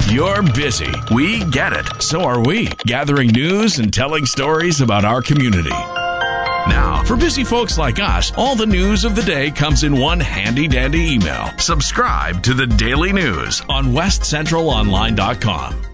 You're busy. We get it. So are we, gathering news and telling stories about our community. Now, for busy folks like us, all the news of the day comes in one handy-dandy email. Subscribe to the Daily News on westcentralonline.com.